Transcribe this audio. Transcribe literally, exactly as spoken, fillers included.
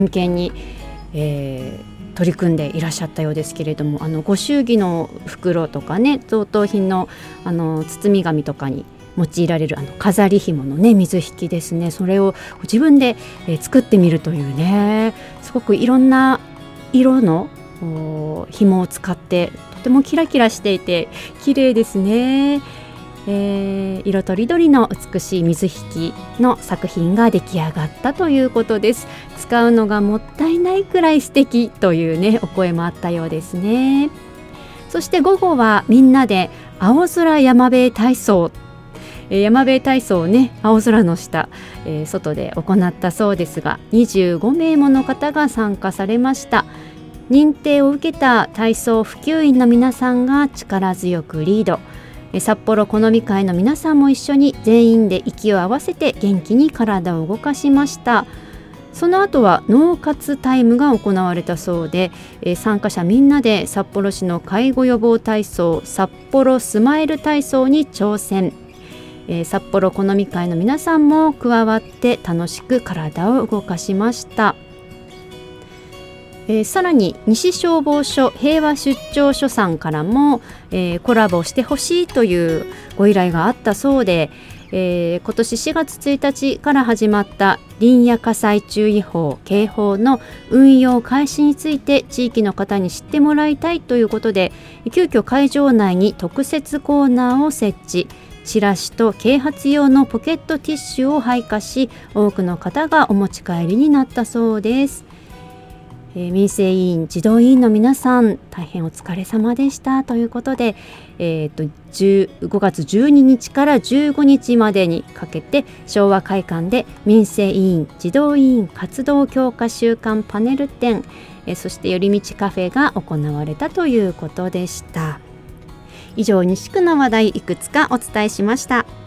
真剣に、えー、取り組んでいらっしゃったようですけれども、あのご祝儀の袋とかね、贈答品の、あの包み紙とかに用いられるあの飾り紐のね水引ですね、それを自分で、えー、作ってみるというね、すごくいろんな色の紐を使ってとてもキラキラしていて綺麗ですね。えー、色とりどりの美しい水引の作品が出来上がったということです。使うのがもったいないくらい素敵というねお声もあったようですね。そして午後はみんなで青空山辺体操、えー、山辺体操をね青空の下、えー、外で行ったそうですが、にじゅうごめいもの方が参加されました。認定を受けた体操普及員の皆さんが力強くリード、札幌好み会の皆さんも一緒に全員で息を合わせて元気に体を動かしました。その後は脳活タイムが行われたそうで、参加者みんなで札幌市の介護予防体操札幌スマイル体操に挑戦、札幌好み会の皆さんも加わって楽しく体を動かしました。えー、さらに西消防署平和出張所さんからも、えー、コラボしてほしいというご依頼があったそうで、えー、今年しがつついたちから始まった林野火災注意報警報の運用開始について地域の方に知ってもらいたいということで、急遽会場内に特設コーナーを設置、チラシと啓発用のポケットティッシュを配下し、多くの方がお持ち帰りになったそうです。えー、民生委員児童委員の皆さん大変お疲れ様でしたということで、えー、とごがつじゅうににちからじゅうごにちまでにかけて昭和会館で民生委員児童委員活動強化週間パネル展、えー、そして寄り道カフェが行われたということでした。以上、西区の話題いくつかお伝えしました。